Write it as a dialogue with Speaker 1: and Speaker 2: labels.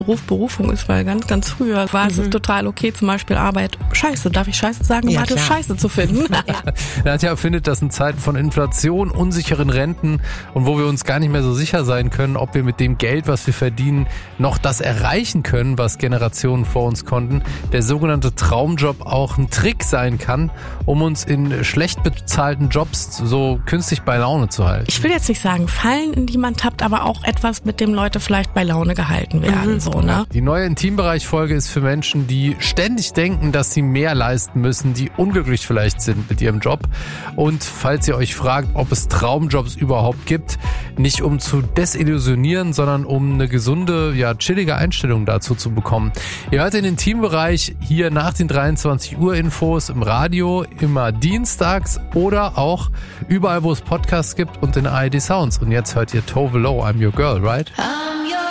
Speaker 1: Beruf Berufung ist, weil ganz, ganz früher war es total okay, zum Beispiel Arbeit, Scheiße, darf ich Scheiße sagen, um Mathe Scheiße zu finden.
Speaker 2: Nadja findet, dass in Zeiten von Inflation, unsicheren Renten und wo wir uns gar nicht mehr so sicher sein können, ob wir mit dem Geld, was wir verdienen, noch das erreichen können, was Generationen vor uns konnten, der sogenannte Traumjob auch ein Trick sein kann, um uns in schlecht bezahlten Jobs so künstlich bei Laune zu halten.
Speaker 1: Ich will jetzt nicht sagen, Fallen, in die man tappt, aber auch etwas, mit dem Leute vielleicht bei Laune gehalten werden. Ne?
Speaker 2: Die neue Intimbereich-Folge ist für Menschen, die ständig denken, dass sie mehr leisten müssen, die unglücklich vielleicht sind mit ihrem Job. Und falls ihr euch fragt, ob es Traumjobs überhaupt gibt, nicht um zu desillusionieren, sondern um eine gesunde, chillige Einstellung dazu zu bekommen. Ihr hört den Intimbereich hier nach den 23 Uhr Infos im Radio, immer dienstags oder auch überall, wo es Podcasts gibt und in ARD Sounds. Und jetzt hört ihr Tove Lo, I'm Your Girl, right?